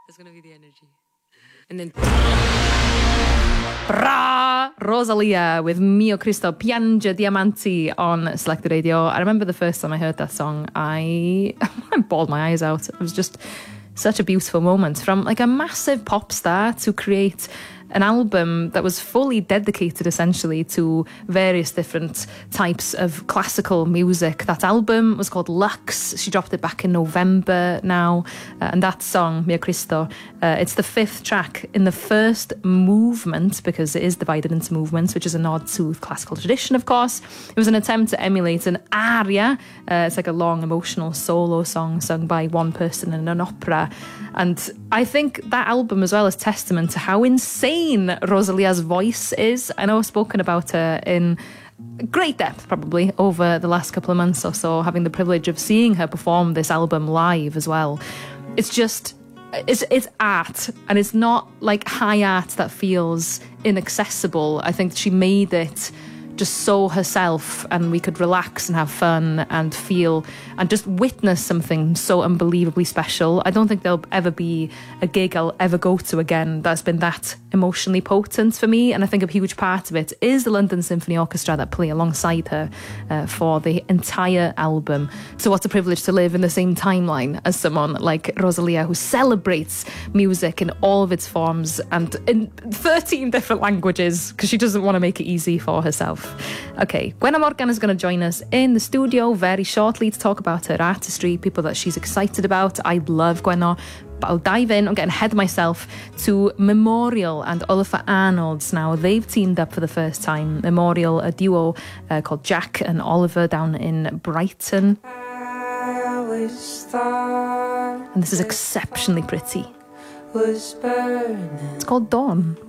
There's going to be the energy. And then... Bra! Rosalia with Mio Cristo Piange Diamanti on Selected Radio. I remember the first time I heard that song, I bawled my eyes out. It was just such a beautiful moment. From like a massive pop star to create an album that was fully dedicated essentially to various different types of classical music. That album was called Lux. She dropped it back in November now. And that song, Mio Cristo, it's the 5th track in the first movement, because it is divided into movements, which is a nod to classical tradition, of course. It was an attempt to emulate an aria. It's like a long emotional solo song sung by one person in an opera. And I think that album as well is testament to how insane Rosalia's voice is. I know I've spoken about her in great depth probably over the last couple of months or so, having the privilege of seeing her perform this album live as well. It's just, it's art, and it's not like high art that feels inaccessible. I think she made it just so herself, and we could relax and have fun and feel and just witness something so unbelievably special. I don't think there'll ever be a gig I'll ever go to again that's been that emotionally potent for me, and I think a huge part of it is the London Symphony Orchestra that play alongside her for the entire album. So what a privilege to live in the same timeline as someone like Rosalia, who celebrates music in all of its forms and in 13 different languages, because she doesn't want to make it easy for herself. Okay, Gwenna Morgan is going to join us in the studio very shortly to talk about her artistry, people that she's excited about. I love Gwenna, but I'll dive in. I'm getting ahead of myself to Memorial and Oliver Arnolds now. They've teamed up for the first time. Memorial, a duo called Jack and Oliver down in Brighton. And this is exceptionally pretty. It's called Dawn.